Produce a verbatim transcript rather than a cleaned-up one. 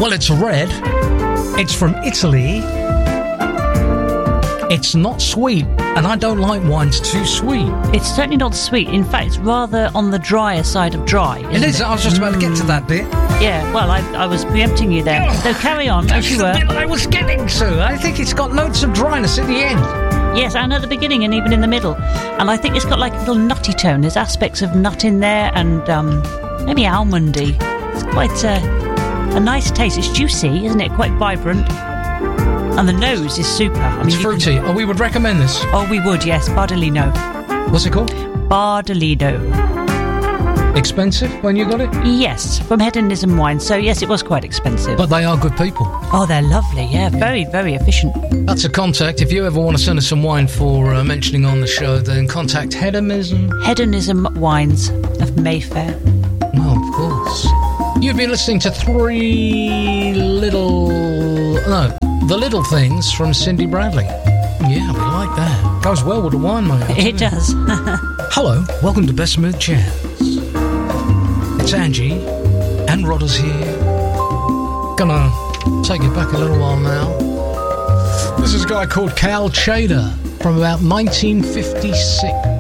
Well, it's red. It's from Italy. It's not sweet, and I don't like wines too sweet. It's certainly not sweet. In fact, it's rather on the drier side of dry. It is. It? I was just about mm. to get to that bit. Yeah, well, I, I was preempting you there. So carry on, That's as you the were. bit I was getting to. I think it's got loads of dryness at the end. Yes, and at the beginning and even in the middle. And I think it's got like a little nutty tone. There's aspects of nut in there and um, maybe almondy. It's quite uh, a nice taste. It's juicy, isn't it? Quite vibrant. And the nose is super. I mean, it's fruity. Can... Oh, we would recommend this. Oh, we would, yes. Bardolino. What's it called? Bardolino. Expensive when you got it? Yes, from Hedonism Wine. So, yes, it was quite expensive. But they are good people. Oh, they're lovely. Yeah, very, very efficient. That's a contact. If you ever want to send us some wine for uh, mentioning on the show, then contact Hedonism. Hedonism Wines of Mayfair. Oh, of course. You've been listening to Three Little... No, The Little Things from Cindy Bradley. Yeah, we like that. Goes well with the wine, mate. It does. Hello, welcome to Best Smooth Jazz. It's Angie, and Rodder's here. Gonna take it back a little while now. This is a guy called Cal Tjader from about nineteen fifty-six.